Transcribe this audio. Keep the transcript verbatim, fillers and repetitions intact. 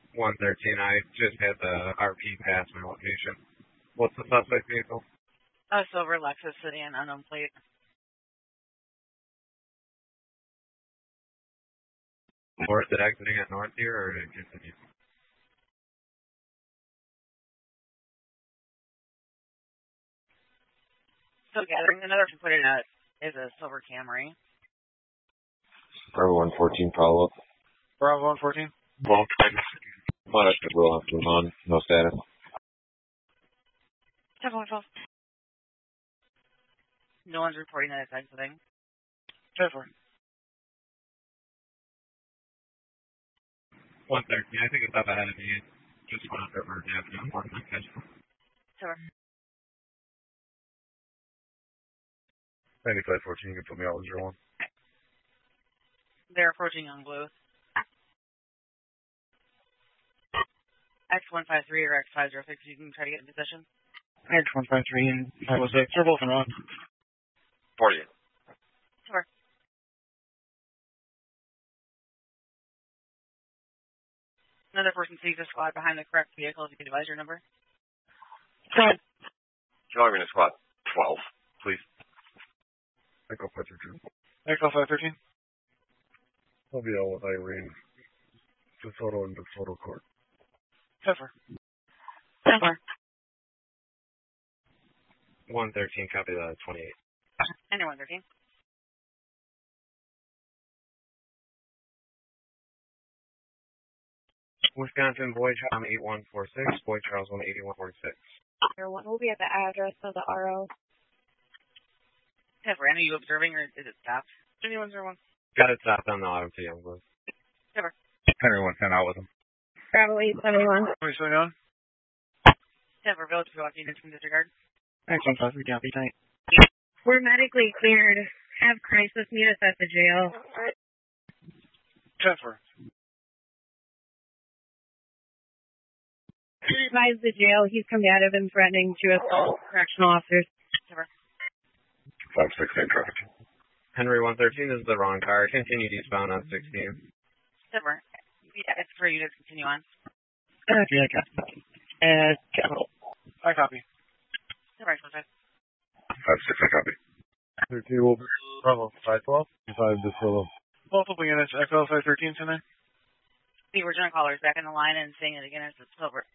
one thirteen, I just had the R P pass my location. What's the suspect vehicle? A silver Lexus sedan, unknown plate. Or is it exiting at north here, or did it continue? So gathering another to put in a is a silver Camry. Bravo one fourteen follow up. Bravo one fourteen. Well, Monitor will have to move on. No status. Check one twelve. No one's reporting that it's exiting. Ten four. one thirteen, I think it's up ahead of me. Just went up River Avenue. Sure. ninety-five fourteen, you can put me out with zero one. They're approaching Young Blue. X one five three or X five zero six, you can try to get in position. X one five three and five oh six. They're both in on. forty. Sure. Another person sees a squad behind the correct vehicle. If you can advise your number. Go ahead. Jogging in squad twelve, please. Echo five thirteen. Echo five thirteen. I'll be out with Irene. DeSoto and DeSoto Court. Ten four. Ten four. one thirteen, copy that, twenty-eight. And one thirteen. Wisconsin, Boy Charles eight one four six, Boy Charles one eighty-one forty-six. One will be at the address of the R O. Ten four. Are you observing or is it stopped? Anyone's or one? Got it stopped on the auto to Young Blue. Ten four. Henry one ten out with him. Bravo eight seventy-one. What are you still going? Ten four. Village Field units from disregard. X one five three, copy, tight. We're medically cleared. Have crisis meet us at the jail. Ten four. Advise the jail. He's combative and threatening to assault correctional officers. Ten four. five six eight traffic. Henry one thirteen is the wrong car. Continue eastbound on sixteen. Ten four. Yeah, it's for you to continue on. Uh, yeah, copy. And capital. I copy. Ten four. Five. five six, I copy. thirteen will be Bravo five twelve. five DeSoto. Multiple units, Echo five thirteen tonight. The original caller is back in the line and saying it again as a silver